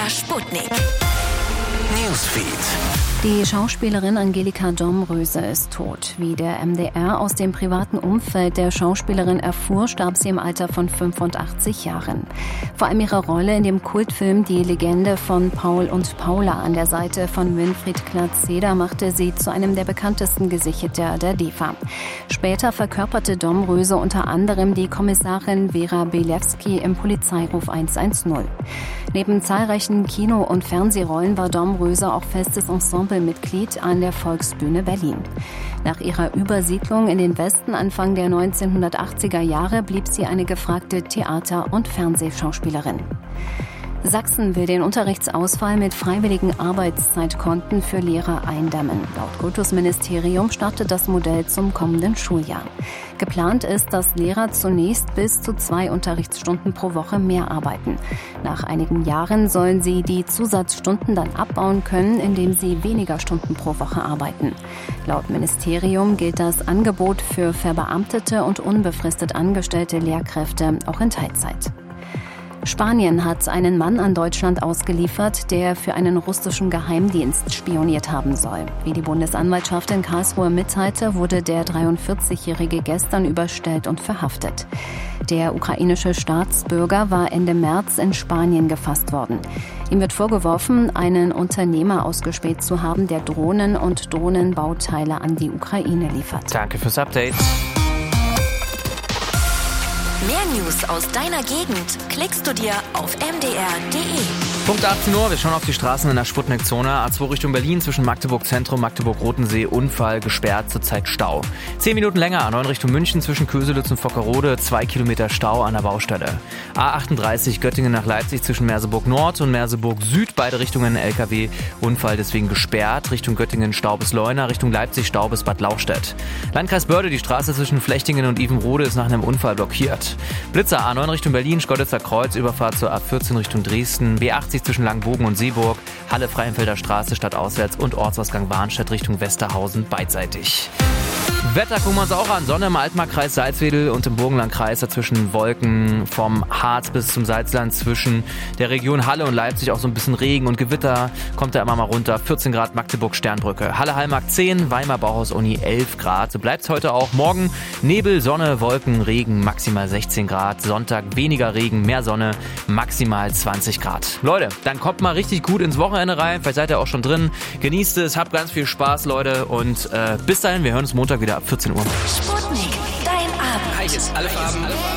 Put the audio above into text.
MDR Sputnik Newsfeed. Die Schauspielerin Angelika Domröse ist tot. Wie der MDR aus dem privaten Umfeld der Schauspielerin erfuhr, starb sie im Alter von 85 Jahren. Vor allem ihre Rolle in dem Kultfilm Die Legende von Paul und Paula an der Seite von Winfried Glatzeder machte sie zu einem der bekanntesten Gesichter der DEFA. Später verkörperte Domröse unter anderem die Kommissarin Vera Belewski im Polizeiruf 110. Neben zahlreichen Kino- und Fernsehrollen war Domröse auch festes Ensemblemitglied an der Volksbühne Berlin. Nach ihrer Übersiedlung in den Westen Anfang der 1980er Jahre blieb sie eine gefragte Theater- und Fernsehschauspielerin. Sachsen will den Unterrichtsausfall mit freiwilligen Arbeitszeitkonten für Lehrer eindämmen. Laut Kultusministerium startet das Modell zum kommenden Schuljahr. Geplant ist, dass Lehrer zunächst bis zu 2 Unterrichtsstunden pro Woche mehr arbeiten. Nach einigen Jahren sollen sie die Zusatzstunden dann abbauen können, indem sie weniger Stunden pro Woche arbeiten. Laut Ministerium gilt das Angebot für verbeamtete und unbefristet angestellte Lehrkräfte auch in Teilzeit. Spanien hat einen Mann an Deutschland ausgeliefert, der für einen russischen Geheimdienst spioniert haben soll. Wie die Bundesanwaltschaft in Karlsruhe mitteilte, wurde der 43-Jährige gestern überstellt und verhaftet. Der ukrainische Staatsbürger war Ende März in Spanien gefasst worden. Ihm wird vorgeworfen, einen Unternehmer ausgespäht zu haben, der Drohnen und Drohnenbauteile an die Ukraine liefert. Danke fürs Update. Mehr News aus deiner Gegend klickst du dir auf mdr.de. Punkt 18 Uhr, wir schauen auf die Straßen in der Sputnik-Zone. A2 Richtung Berlin zwischen Magdeburg Zentrum, Magdeburg-Rotensee, Unfall, gesperrt, zurzeit Stau. 10 Minuten länger, A9 Richtung München zwischen Köselitz und Vockerode, 2 Kilometer Stau an der Baustelle. A38 Göttingen nach Leipzig zwischen Merseburg Nord und Merseburg Süd, beide Richtungen LKW, Unfall deswegen gesperrt. Richtung Göttingen Stau bis Leuna, Richtung Leipzig Stau bis Bad Lauchstädt. Landkreis Börde, die Straße zwischen Flechtingen und Ivenrode ist nach einem Unfall blockiert. Blitzer A9 Richtung Berlin, Schkeuditzer Kreuz, Überfahrt zur A14 Richtung Dresden, B80 zwischen Langbogen und Seeburg, Halle Freienfelder Straße stadtauswärts und Ortsausgang Warnstedt Richtung Westerhausen beidseitig. Wetter gucken wir uns auch an. Sonne im Altmarkkreis Salzwedel und im Burgenlandkreis, dazwischen Wolken vom Harz bis zum Salzland, zwischen der Region Halle und Leipzig auch so ein bisschen Regen und Gewitter, kommt da immer mal runter. 14 Grad Magdeburg Sternbrücke, Halle Hallmark 10, Weimar Bauhaus Uni 11 Grad. So bleibt es heute auch. Morgen Nebel, Sonne, Wolken, Regen, maximal 16 Grad. Sonntag weniger Regen, mehr Sonne, maximal 20 Grad. Leute, dann kommt mal richtig gut ins Wochenende rein. Vielleicht seid ihr auch schon drin. Genießt es, habt ganz viel Spaß, Leute. Und bis dahin, wir hören uns Montag wieder ab 14 Uhr. Sputnik, dein Abend. Heiß, alle Farben.